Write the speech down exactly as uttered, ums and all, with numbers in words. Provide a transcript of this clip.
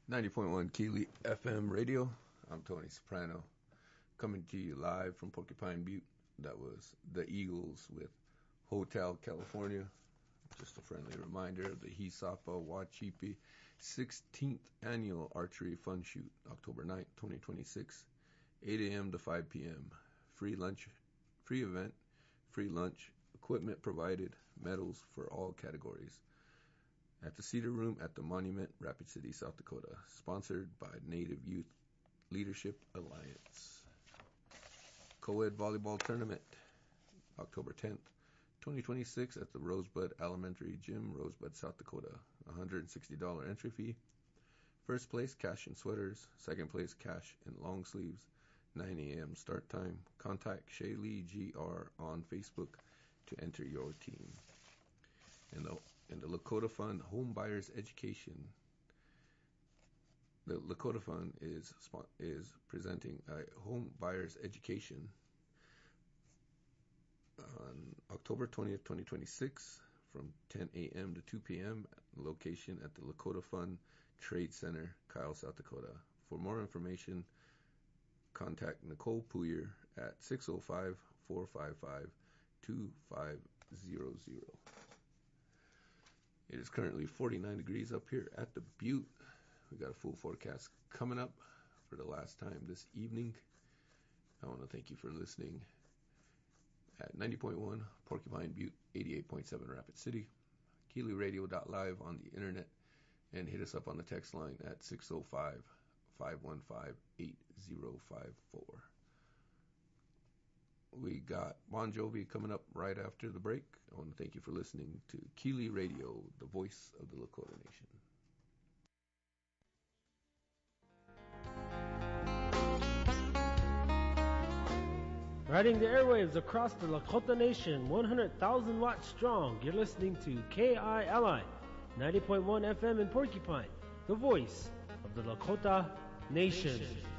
ninety point one Keeley F M radio. I'm Tony Soprano, coming to you live from Porcupine Butte. That was the Eagles with Hotel California. Just a friendly reminder of the Hisapa Wachipi sixteenth Annual Archery Fun Shoot, October ninth, twenty twenty-six, eight a.m. to five p.m. Free lunch, free event, free lunch, equipment provided, medals for all categories. At the Cedar Room at the Monument, Rapid City, South Dakota. Sponsored by Native Youth Leadership Alliance. Co-ed Volleyball Tournament, October tenth, twenty twenty-six at the Rosebud Elementary Gym, Rosebud, South Dakota. one hundred sixty dollars entry fee. First place, cash and sweaters. Second place, cash and long sleeves. nine a.m. start time. Contact Shaylee G R on Facebook to enter your team. And the, and the Lakota Fund Home Buyers Education. The Lakota Fund is is presenting a home buyers education on October twentieth, twenty twenty-six from ten a.m. to two p.m. Location at the Lakota Fund Trade Center, Kyle, South Dakota. For more information, contact Nicole Puyer at six oh five, four five five, two five zero zero. It is currently forty-nine degrees up here at the Butte. We got a full forecast coming up for the last time this evening. I want to thank you for listening at ninety point one Porcupine Butte, eighty-eight point seven Rapid City, Keeley Radio dot live on the internet, and hit us up on the text line at six oh five, five one five, eight oh five four. We got Bon Jovi coming up right after the break. I want to thank you for listening to Keeley Radio, the voice of the Lakota Nation. Riding the airwaves across the Lakota Nation, one hundred thousand watts strong, you're listening to K I L I, ninety point one F M in Porcupine, the voice of the Lakota Nation. Nation.